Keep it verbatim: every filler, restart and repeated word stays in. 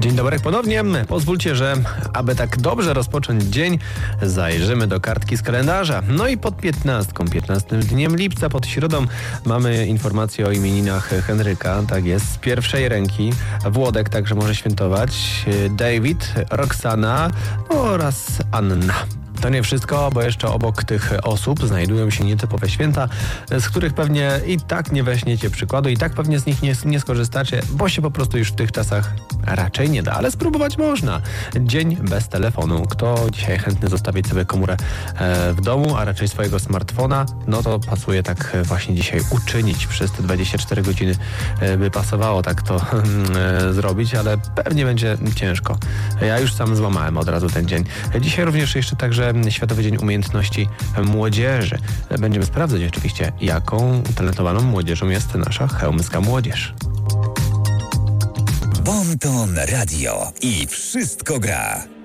Dzień dobry ponownie. Pozwólcie, że aby tak dobrze rozpocząć dzień, zajrzymy do kartki z kalendarza. No i pod piętnastką, piętnastym dniem lipca, pod środą, mamy informację o imieninach Henryka. Tak jest, z pierwszej ręki. Włodek także może świętować. David, Roxana oraz Anna. To nie wszystko, bo jeszcze obok tych osób znajdują się nietypowe święta, z których pewnie i tak nie weźmiecie przykładu, i tak pewnie z nich nie, nie skorzystacie, bo się po prostu już w tych czasach raczej nie da, ale spróbować można. Dzień bez telefonu. Kto dzisiaj chętny zostawić sobie komórę w domu, a raczej swojego smartfona, no to pasuje tak właśnie dzisiaj uczynić. Przez te dwadzieścia cztery godziny by pasowało tak to zrobić, ale pewnie będzie ciężko. Ja już sam złamałem od razu ten dzień. Dzisiaj również jeszcze także Światowy Dzień Umiejętności Młodzieży. Będziemy sprawdzać oczywiście, jaką talentowaną młodzieżą jest nasza chełmska młodzież. Bon Ton Radio i wszystko gra.